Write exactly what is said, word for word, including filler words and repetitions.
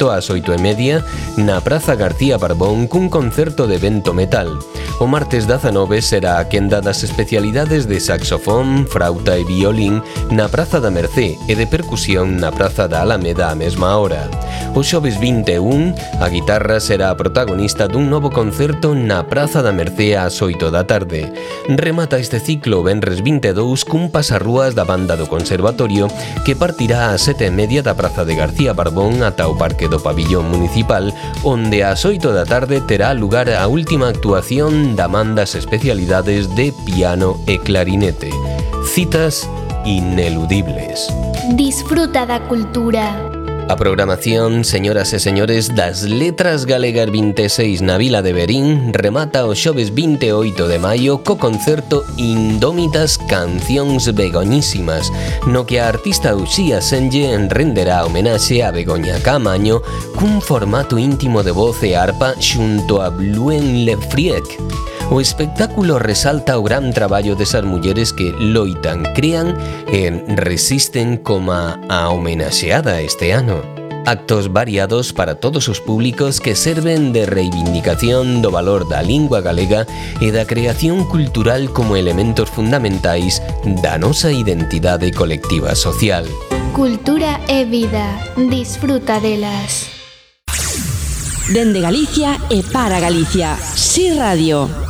oito ás oito e media na Praza García Barbón cun concerto de vento metal. O martes dezanove será a quenda das especialidades de saxofón, frauta e violín na Praza da Mercé e de percusión na Praza da Alameda á mesma hora. O xoves vinte e un, a guitarra será a protagonista dun novo concerto na Praza da Mercé ás oito da tarde. Remata este ciclo o venres vinte e dous cun pasarrúas da banda do Conservatorio que partirá ás sete e media da Praza de García Barbón ata o Parque do Pabillón Municipal, onde ás oito da tarde terá lugar a última actuación da man das especialidades de piano e clarinete. Citas ineludibles. Disfruta da cultura. A programación, señoras e señores, das Letras Galegas vinte e seis na Vila de Verín remata o xoves vinte e oito de maio co concerto Indómitas Cancións Begoñísimas, no que a artista Uxía Senlle renderá homenaxe a Begoña Caamaño cun formato íntimo de voz e arpa xunto a Bluen Lefriec. O espectáculo resalta o gran traballo desas mulleres que loitan, crean e resisten como a homenaxeada este ano. Actos variados para todos os públicos que serven de reivindicación do valor da lingua galega e da creación cultural como elementos fundamentais da nosa identidade colectiva social. Cultura e vida. Disfruta delas. Dende Galicia e para Galicia. Si Radio.